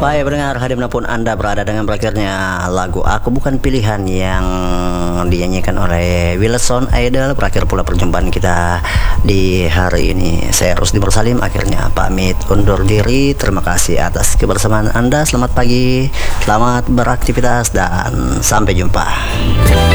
Baik pendengar, dimanapun Anda berada, dengan berakhirnya lagu Aku Bukan Pilihan yang dinyanyikan oleh Wilson Idol, berakhir pula perjumpaan kita di hari ini. Saya Rusdi Bersalim akhirnya pamit undur diri. Terima kasih atas kebersamaan Anda. Selamat pagi, selamat beraktivitas, dan sampai jumpa.